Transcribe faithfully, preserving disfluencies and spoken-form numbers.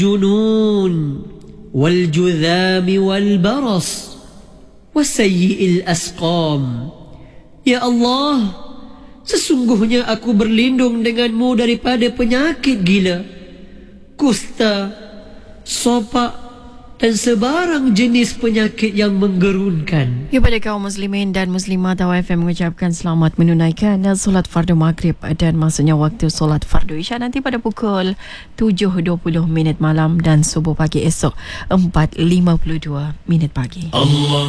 junun wal judhami wal baras wa sayyi'il asqam. Ya Allah, sesungguhnya aku berlindung denganmu daripada penyakit gila, kusta, sopak dan sebarang jenis penyakit yang menggerunkan. Kepada kaum muslimin dan muslimat, Awal F M mengucapkan selamat menunaikan solat fardu maghrib dan masuknya waktu solat fardu isya nanti pada pukul tujuh dua puluh minit malam dan subuh pagi esok empat lima puluh dua minit pagi. Allah